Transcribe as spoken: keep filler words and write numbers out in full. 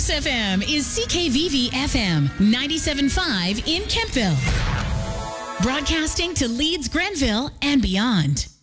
Kiss F M is C K V V F M ninety-seven point five in Kempville. Broadcasting to Leeds, Grenville, and beyond.